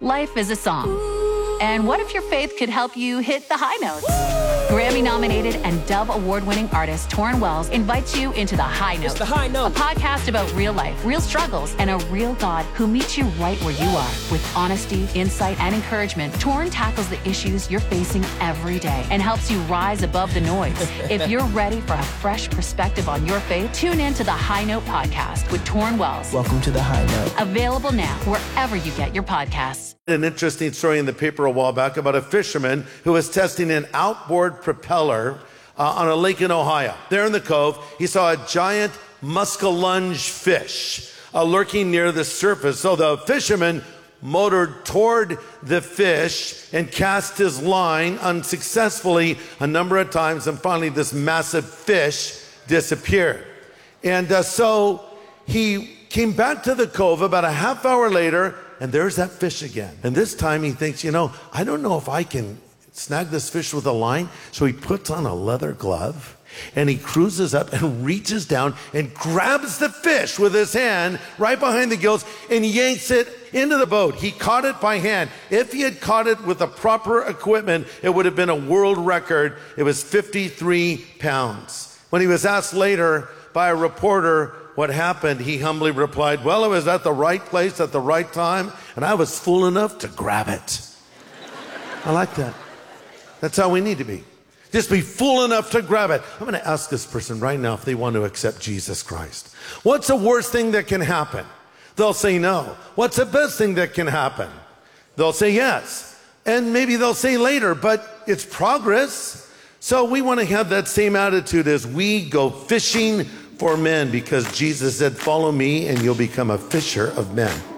Life is a song. And what if your faith could help you hit the high notes? Grammy-nominated and Dove Award-winning artist Torrin Wells invites you into The High Note. It's The High Note. A podcast about real life, real struggles, and a real God who meets you right where you are. With honesty, insight, and encouragement, Torrin tackles the issues you're facing every day and helps you rise above the noise. If you're ready for a fresh perspective on your faith, tune in to The High Note podcast with Torrin Wells. Welcome to The High Note. Available now wherever you get your podcasts. An interesting story in the paper a while back about a fisherman who was testing an outboard propeller on a lake in Ohio. There in the cove, he saw a giant muskellunge fish lurking near the surface. So the fisherman motored toward the fish and cast his line unsuccessfully a number of times, and finally this massive fish disappeared. And so he came back to the cove about a half hour later, and there's that fish again. And this time he thinks, I don't know if I can snag this fish with a line. So he puts on a leather glove and he cruises up and reaches down and grabs the fish with his hand right behind the gills and yanks it into the boat. He caught it by hand. If he had caught it with the proper equipment, it would have been a world record. It was 53 pounds. When he was asked later by a reporter what happened, he humbly replied, well, it was at the right place at the right time, and I was fool enough to grab it. I like that. That's how we need to be. Just be fool enough to grab it. I'm going to ask this person right now if they want to accept Jesus Christ. What's the worst thing that can happen? They'll say no. What's the best thing that can happen? They'll say yes. And maybe they'll say later, but it's progress. So we want to have that same attitude as we go fishing for men, because Jesus said, follow me and you'll become a fisher of men.